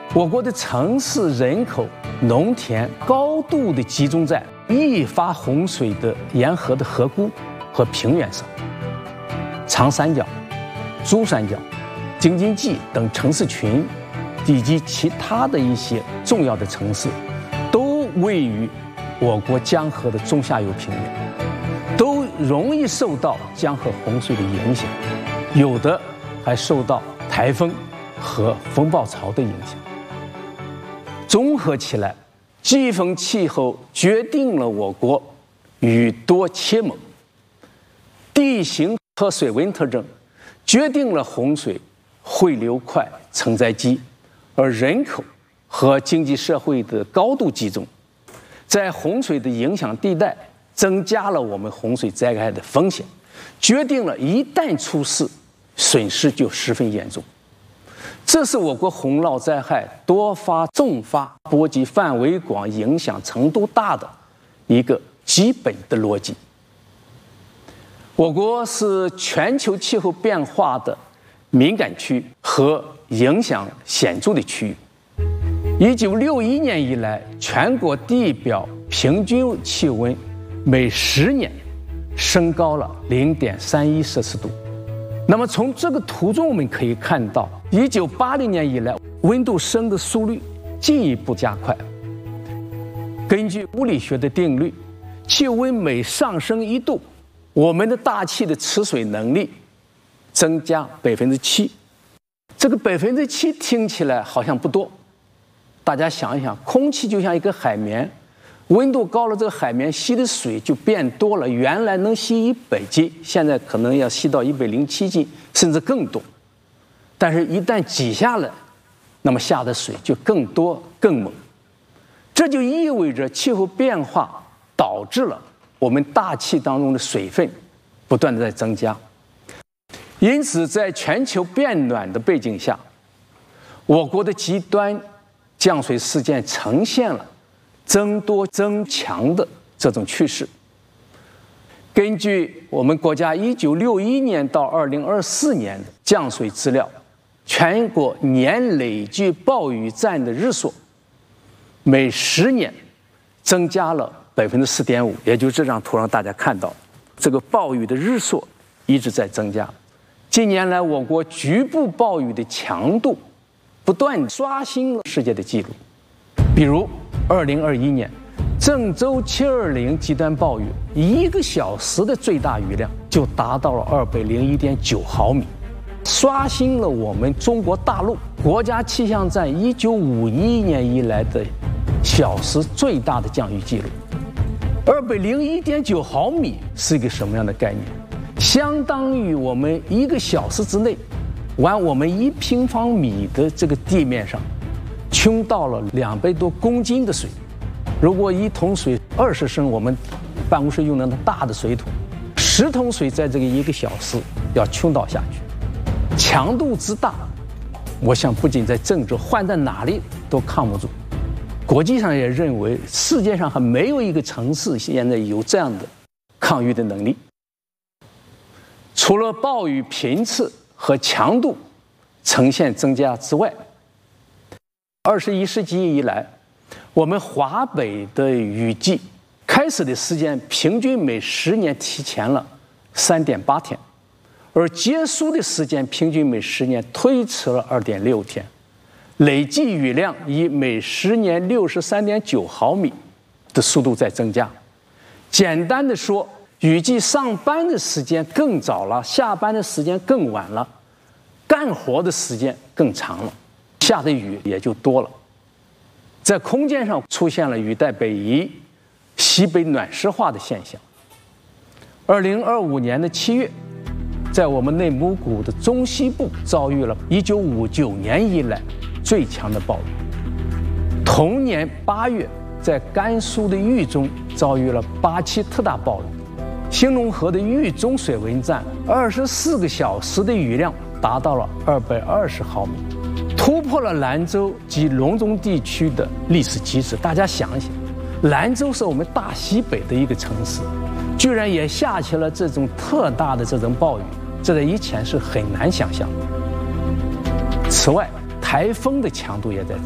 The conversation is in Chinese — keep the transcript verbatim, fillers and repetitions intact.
我国的城市人口、农田高度的集中在易发洪水的沿河的河谷和平原上，长三角、珠三角、京津冀等城市群，以及其他的一些重要的城市，都位于我国江河的中下游平原，都容易受到江河洪水的影响，有的还受到台风和风暴潮的影响。综合起来，季风气候决定了我国雨多且猛，地形和水文特征决定了洪水汇流快、成灾机，而人口和经济社会的高度集中，在洪水的影响地带增加了我们洪水灾害的风险，决定了一旦出事，损失就十分严重。这是我国洪涝灾害多发重发、波及范围广、影响程度大的一个基本的逻辑。我国是全球气候变化的敏感区和影响显著的区域。一九六一年以来，全国地表平均气温每十年升高了零点三一摄氏度。那么从这个图中我们可以看到，一九八零年以来，温度升的速率进一步加快。根据物理学的定律，气温每上升一度，我们的大气的持水能力增加百分之七。这个百分之七听起来好像不多，大家想一想，空气就像一个海绵，温度高了，这个海绵吸的水就变多了，原来能吸一百斤，现在可能要吸到一百零七斤，甚至更多。但是，一旦挤下来，那么下的水就更多更猛。这就意味着气候变化导致了我们大气当中的水分不断的在增加。因此，在全球变暖的背景下，我国的极端降水事件呈现了增多增强的这种趋势。根据我们国家一九六一年到二零二四年的降水资料，全国年累计暴雨占的日数每十年增加了百分之四点五，也就是这张图让大家看到，这个暴雨的日数一直在增加。近年来，我国局部暴雨的强度不断刷新了世界的纪录，比如二零二一年郑州七二零极端暴雨，一个小时的最大雨量就达到了二百零一点九毫米，刷新了我们中国大陆国家气象站一九五一年以来的小时最大的降雨记录。二百零一点九毫米是一个什么样的概念？相当于我们一个小时之内，往我们一平方米的这个地面上倾倒了两百多公斤的水。如果一桶水二十升，我们办公室用的那大的水桶，十桶水在这个一个小时要倾倒下去，强度之大，我想不仅在郑州，换在哪里都抗不住。国际上也认为，世界上还没有一个城市现在有这样的抗御的能力。除了暴雨频次和强度呈现增加之外，二十一世纪以来，我们华北的雨季开始的时间平均每十年提前了三点八天，而结束的时间平均每十年推迟了二点六天，累计雨量以每十年六十三点九毫米的速度在增加。简单的说，雨季上班的时间更早了，下班的时间更晚了，干活的时间更长了，下的雨也就多了。在空间上出现了雨带北移、西北暖湿化的现象。二零二五年的七月，在我们内蒙古的中西部遭遇了一九五九年以来最强的暴雨。同年八月，在甘肃的豫中遭遇了八七特大暴雨。兴隆河的豫中水文站二十四个小时的雨量达到了二百二十毫米，突破了兰州及隆中地区的历史极值。大家想一想，兰州是我们大西北的一个城市，居然也下起了这种特大的这种暴雨，这在以前是很难想象的。此外，台风的强度也在增